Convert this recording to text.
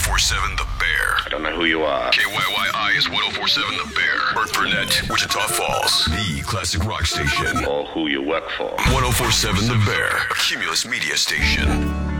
1047 The Bear. I don't know who you are. KYYI is 1047 The Bear. Burt Burnett, Wichita Falls. The classic rock station. Or who you work for. 1047 The Bear. A Cumulus Media station.